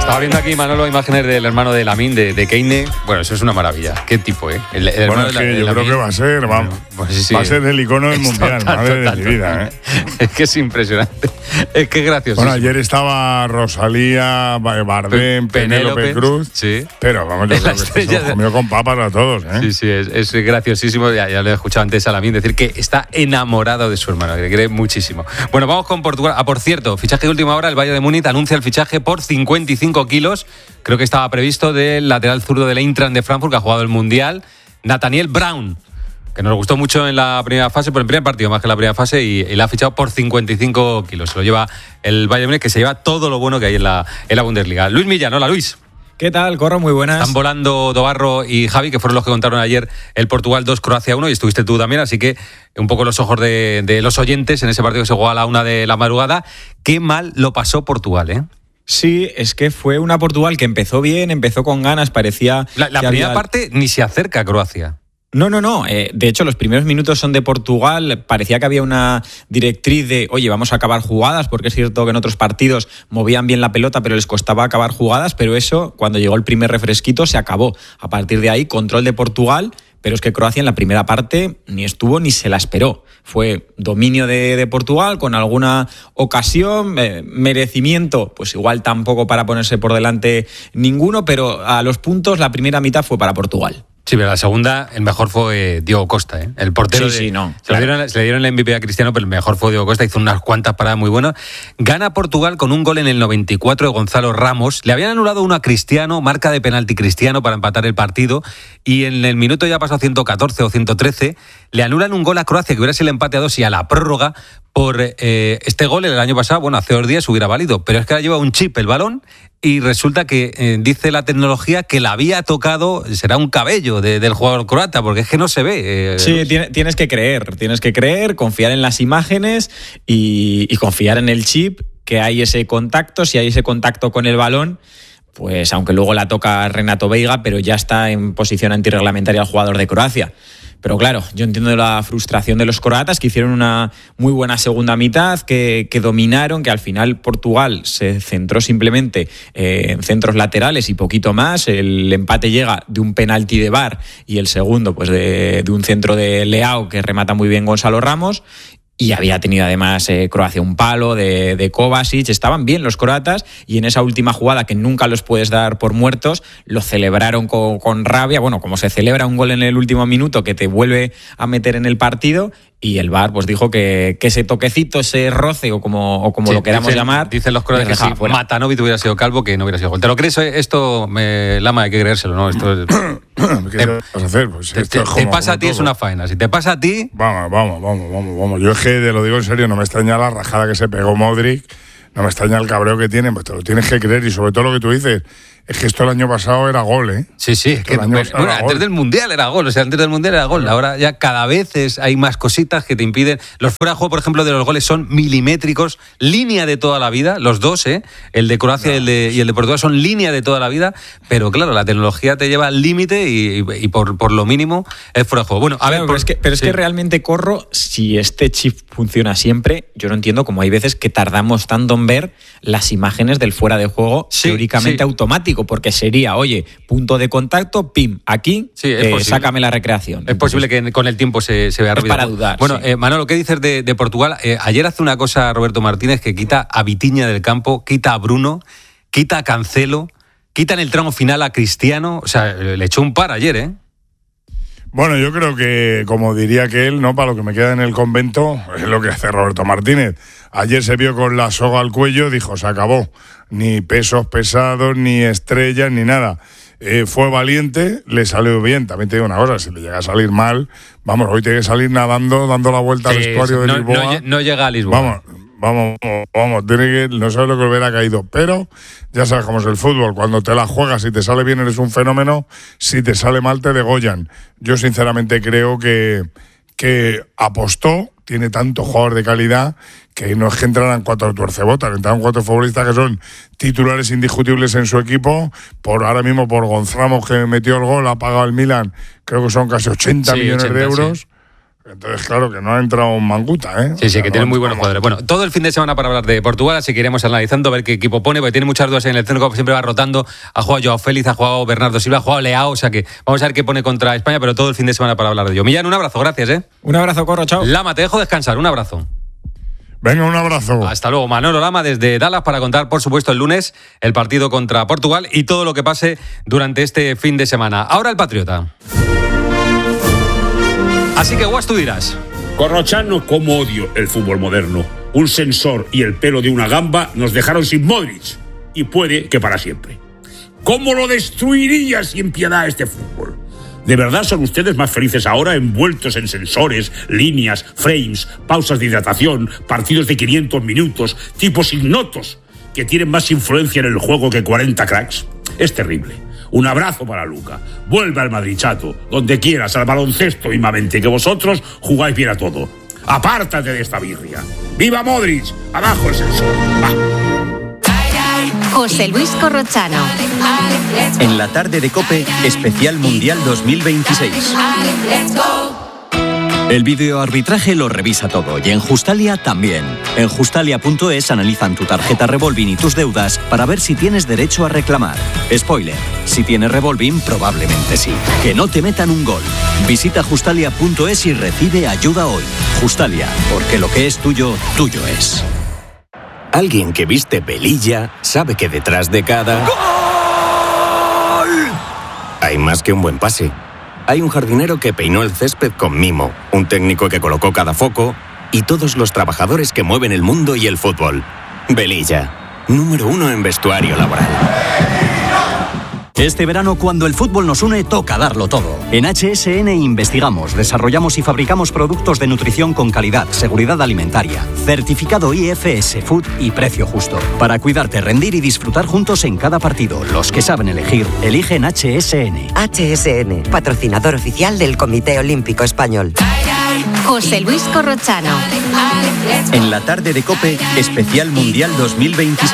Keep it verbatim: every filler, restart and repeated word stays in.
Estaba viendo aquí, Manolo, imágenes del hermano de Lamine, de, de Keine. Bueno, eso es una maravilla. Qué tipo, ¿eh? El, el bueno, es que de yo creo que va a ser, va, bueno, pues sí, sí, va a ser el icono del mundial, total, madre total, de mi vida, ¿eh? Es que es impresionante. Es que es gracioso. Bueno, ayer estaba Rosalía, Bardem, Penélope Cruz. Sí. Pero vamos, yo creo que esto se lo comió con papas a todos, ¿eh? Sí, sí, es, es graciosísimo. Ya, ya lo he escuchado antes a Lamine decir que está enamorado de su hermano, que le cree muchísimo. Bueno, vamos con Portugal. Ah, por cierto, fichaje de última hora, el Bayern de Múnich anuncia el fichaje por cincuenta y cinco kilos. Creo que estaba previsto del lateral zurdo del Eintracht de Frankfurt, que ha jugado el Mundial, Nathaniel Braun, que nos gustó mucho en la primera fase, por el primer partido más que en la primera fase, y, y la ha fichado por cincuenta y cinco kilos. Se lo lleva el Bayern de Múnich, que se lleva todo lo bueno que hay en la, en la Bundesliga. Luis Millán, hola Luis. ¿Qué tal, Corro? Muy buenas. Están volando Dobarro y Javi, que fueron los que contaron ayer el Portugal dos, Croacia uno, y estuviste tú también, así que un poco los ojos de, de los oyentes en ese partido que se jugó a la una de la madrugada. Qué mal lo pasó Portugal, ¿eh? Sí, es que fue una Portugal que empezó bien, empezó con ganas, parecía... La, la primera había... parte ni se acerca a Croacia. No, no, no. Eh, de hecho, los primeros minutos son de Portugal. Parecía que había una directriz de, oye, vamos a acabar jugadas, porque es cierto que en otros partidos movían bien la pelota, pero les costaba acabar jugadas, pero eso, cuando llegó el primer refresquito, se acabó. A partir de ahí, control de Portugal, pero es que Croacia en la primera parte ni estuvo ni se la esperó. Fue dominio de, de Portugal con alguna ocasión, eh, merecimiento, pues igual tampoco para ponerse por delante ninguno, pero a los puntos la primera mitad fue para Portugal. Sí, pero la segunda, el mejor fue Diogo Costa, ¿eh? El portero. Sí, de, sí, no. Se, claro. le dieron, se le dieron el M V P a Cristiano, pero el mejor fue Diogo Costa, hizo unas cuantas paradas muy buenas. Gana Portugal con un gol en el noventa y cuatro de Gonzalo Ramos. Le habían anulado uno a Cristiano, marca de penalti Cristiano para empatar el partido, y en el minuto ya pasó a ciento catorce o ciento trece, le anulan un gol a Croacia, que hubiera sido el empate a dos y a la prórroga, por eh, este gol el año pasado, bueno, hace dos días hubiera válido, pero es que ahora lleva un chip el balón, y resulta que eh, dice la tecnología que la había tocado, será un cabello de, del jugador croata, porque es que no se ve. Eh, sí, tiene, tienes que creer, tienes que creer, confiar en las imágenes y, y confiar en el chip, que hay ese contacto, si hay ese contacto con el balón, pues aunque luego la toca Renato Veiga, pero ya está en posición antirreglamentaria el jugador de Croacia. Pero claro, yo entiendo la frustración de los croatas, que hicieron una muy buena segunda mitad, que, que dominaron, que al final Portugal se centró simplemente eh, en centros laterales y poquito más. El empate llega de un penalti de V A R y el segundo pues de, de un centro de Leao que remata muy bien Gonzalo Ramos. Y había tenido además eh, Croacia un palo de, de Kovacic. Estaban bien los croatas, y en esa última jugada, que nunca los puedes dar por muertos, lo celebraron con, con rabia. Bueno, como se celebra un gol en el último minuto que te vuelve a meter en el partido, y el V A R pues dijo que, que ese toquecito, ese roce, o como, o como sí, lo queramos dicen, llamar... Dicen los croatas que si fuera. Matanovic hubiera sido calvo, que no hubiera sido gol. ¿Te lo crees? Esto, me, Lama, hay que creérselo, ¿no? Esto, ¿Qué te, vas a hacer? Pues te, esto te, es te pasa a ti, todo. Es una faena. Si te pasa a ti... Vamos, vamos, vamos, vamos, vamos. Yo es que te lo digo en serio, no me extraña la rajada que se pegó Modric, no me extraña el cabreo que tiene, pues te lo tienes que creer, y sobre todo lo que tú dices, es que esto el año pasado era gol, ¿eh? Sí, sí, es que bueno, antes gol. del Mundial era gol, o sea, antes del Mundial era gol, ahora ya cada vez es, hay más cositas que te impiden. Los fuera de juego, por ejemplo, de los goles son milimétricos, línea de toda la vida, los dos, ¿eh? El de Croacia no. y, el de, y el de Portugal son línea de toda la vida, pero claro, la tecnología te lleva al límite y, y, y por, por lo mínimo es fuera de juego. Bueno, a claro, ver, pero, por, es que, pero sí. es que realmente, Corro, si este chip funciona siempre, yo no entiendo cómo hay veces que tardamos tanto en ver las imágenes del fuera de juego sí, teóricamente sí. automático, porque sería, oye, punto de contacto, pim, aquí, sí, eh, sácame la recreación. Es posible que con el tiempo se, se vea rápido. Es para dudar. Bueno, sí. eh, Manolo, ¿qué dices de, de Portugal? Eh, ayer hace una cosa Roberto Martínez, que quita a Vitinha del campo, quita a Bruno, quita a Cancelo, quita en el tramo final a Cristiano. O sea, le echó un par ayer, ¿eh? Bueno, yo creo que, como diría que él, ¿no? Para lo que me queda en el convento, es lo que hace Roberto Martínez. Ayer se vio con la soga al cuello, dijo, se acabó. Ni pesos pesados, ni estrellas, ni nada. Eh, fue valiente, le salió bien. También te digo una cosa, si le llega a salir mal, vamos, hoy tiene que salir nadando, dando la vuelta sí, al vestuario de no, Lisboa. No, no llega a Lisboa. Vamos, vamos, vamos, tiene que, no sabe lo que le hubiera caído. Pero ya sabes cómo es el fútbol, cuando te la juegas, si te sale bien eres un fenómeno, si te sale mal te degollan. Yo sinceramente creo que, que apostó, tiene tanto jugador de calidad que no es que entraran cuatro tuercebotas, entraron cuatro futbolistas que son titulares indiscutibles en su equipo, por ahora mismo por Gonzalo, que metió el gol, ha pagado el Milan, creo que son casi ochenta sí, millones ochenta, de euros. Sí. Entonces, claro, que no ha entrado un Manguta, ¿eh? Sí, sí, o sea, que no tiene muy buenos entrado jugadores. Bueno, todo el fin de semana para hablar de Portugal, así que iremos analizando, a ver qué equipo pone, porque tiene muchas dudas en el centro, siempre va rotando. Ha jugado Joao Félix, ha jugado Bernardo Silva, ha jugado Leao, o sea que vamos a ver qué pone contra España, pero todo el fin de semana para hablar de ello. Millán, un abrazo, gracias, ¿eh? Un abrazo, Corro, chao. Lama, te dejo descansar, un abrazo. Venga, un abrazo. Hasta luego, Manolo Lama desde Dallas para contar, por supuesto, el lunes el partido contra Portugal y todo lo que pase durante este fin de semana. Ahora el Patriota. Así que, Guas, tú dirás. Corrochano, cómo odio el fútbol moderno. Un sensor y el pelo de una gamba nos dejaron sin Modric. Y puede que para siempre. ¿Cómo lo destruiría sin piedad este fútbol? ¿De verdad son ustedes más felices ahora envueltos en sensores, líneas, frames, pausas de hidratación, partidos de quinientos minutos, tipos ignotos, que tienen más influencia en el juego que cuarenta cracks? Es terrible. Un abrazo para Luca. Vuelve al Madrid, chato, donde quieras, al baloncesto, mismamente, que vosotros jugáis bien a todo. Apártate de esta birria. ¡Viva Modric! ¡Abajo el sensor! ¡Va! José Luis Corrochano. En la tarde de COPE, especial Mundial dos mil veintiséis. El videoarbitraje lo revisa todo y en Justalia también. En justalia punto es analizan tu tarjeta Revolving y tus deudas para ver si tienes derecho a reclamar. Spoiler, si tienes Revolving probablemente sí. Que no te metan un gol. Visita justalia punto es y recibe ayuda hoy. Justalia, porque lo que es tuyo, tuyo es. Alguien que viste velilla sabe que detrás de cada... ¡Gol! Hay más que un buen pase. Hay un jardinero que peinó el césped con mimo, un técnico que colocó cada foco y todos los trabajadores que mueven el mundo y el fútbol. Velilla, número uno en vestuario laboral. Este verano, cuando el fútbol nos une, toca darlo todo. En H S N investigamos, desarrollamos y fabricamos productos de nutrición con calidad, seguridad alimentaria, certificado I F S Food y precio justo. Para cuidarte, rendir y disfrutar juntos en cada partido. Los que saben elegir, eligen H S N. H S N, patrocinador oficial del Comité Olímpico Español. José Luis Corrochano. En la tarde de COPE, especial Mundial dos mil veintiséis.